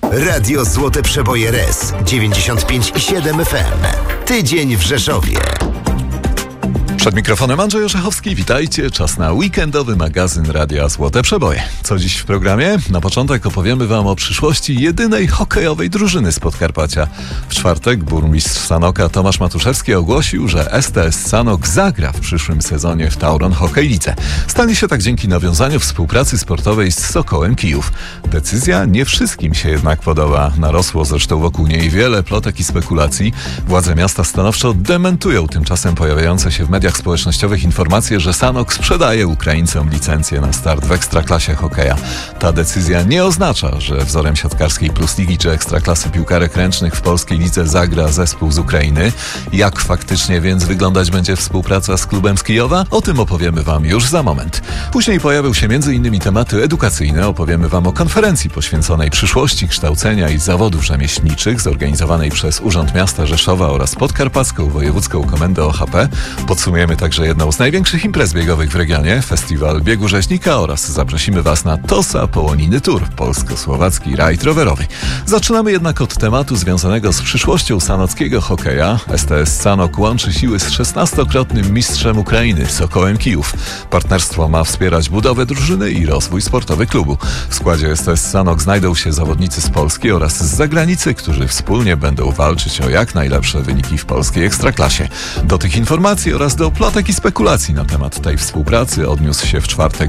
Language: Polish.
Radio Złote Przeboje RS 95,7 FM. Tydzień w Rzeszowie. Przed mikrofonem Andrzej Orzechowski, witajcie. Czas na weekendowy magazyn Radia Złote Przeboje. Co dziś w programie? Na początek opowiemy wam o przyszłości jedynej hokejowej drużyny z Podkarpacia. W czwartek burmistrz Sanoka Tomasz Matuszewski ogłosił, że STS Sanok zagra w przyszłym sezonie w Tauron Hockey Lidze. Stanie się tak dzięki nawiązaniu współpracy sportowej z Sokołem Kijów. Decyzja nie wszystkim się jednak podoba. Narosło zresztą wokół niej wiele plotek i spekulacji. Władze miasta stanowczo dementują tymczasem pojawiające się w mediach społecznościowych informacje, że Sanok sprzedaje Ukraińcom licencję na start w ekstraklasie hokeja. Ta decyzja nie oznacza, że wzorem siatkarskiej Plus Ligi czy ekstraklasy piłkarek ręcznych w polskiej lidze zagra zespół z Ukrainy. Jak faktycznie więc wyglądać będzie współpraca z klubem z Kijowa? O tym opowiemy wam już za moment. Później pojawią się m.in. tematy edukacyjne. Opowiemy wam o konferencji poświęconej przyszłości kształcenia i zawodów rzemieślniczych zorganizowanej przez Urząd Miasta Rzeszowa oraz Podkarpacką Wojewódzką Komendę OHP. Podsumujemy także jedną z największych imprez biegowych w regionie, Festiwal Biegu Rzeźnika, oraz zaprosimy was na Tosa Połoniny Tour, polsko-słowacki rajd rowerowy. Zaczynamy jednak od tematu związanego z przyszłością sanockiego hokeja. STS Sanok łączy siły z 16-krotnym mistrzem Ukrainy, Sokołem Kijów. Partnerstwo ma wspierać budowę drużyny i rozwój sportowy klubu. W składzie STS Sanok znajdą się zawodnicy z Polski oraz z zagranicy, którzy wspólnie będą walczyć o jak najlepsze wyniki w polskiej ekstraklasie. Do tych informacji oraz do plotek i spekulacji na temat tej współpracy odniósł się w czwartek